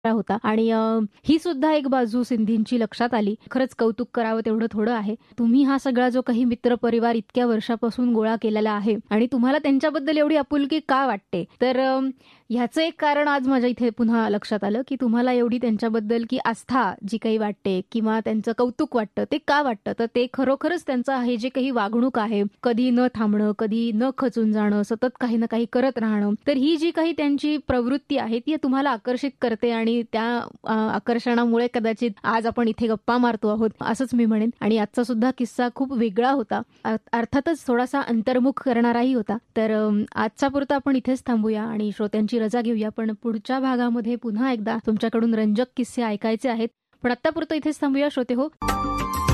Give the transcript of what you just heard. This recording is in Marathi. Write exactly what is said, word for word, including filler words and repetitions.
होता आणि अ, ही सुद्धा एक बाजू सिंधींची लक्षात आली. खरंच कौतुक करावं तेवढं थोडं आहे. तुम्ही हा सगळा जो काही मित्रपरिवार इतक्या वर्षापासून गोळा केलेला आहे आणि तुम्हाला त्यांच्याबद्दल एवढी आपुलकी का वाटते? तर अ, ह्याचं एक कारण आज माझ्या इथे पुन्हा लक्षात आलं, की तुम्हाला एवढी त्यांच्याबद्दल की आस्था जी काही वाटते किंवा त्यांचं कौतुक वाटतं, ते का वाटतं? तर ते खरोखरच त्यांचं हे जे काही वागणूक आहे, कधी न थांबणं, कधी न खचून जाणं, सतत काही ना काही करत राहणं. तर ही जी काही त्यांची प्रवृत्ती आहे, ती तुम्हाला आकर्षित करते आणि त्या अ, आकर्षणामुळे कदाचित आज आपण इथे गप्पा मारतो आहोत, असंच मी म्हणेन. आणि आजचा सुद्धा किस्सा खूप वेगळा होता. अ, अर्थातच थोडासा अंतर्मुख करणाराही होता. तर अ, आजच्या पुरतं आपण इथेच थांबूया आणि श्रोत्यांची रजा घेऊया. पण पुढच्या भागामध्ये पुन्हा एकदा तुमच्याकडून रंजक किस्से ऐकायचे आहेत. पण आत्तापुरतं इथेच थांबूया श्रोते हो.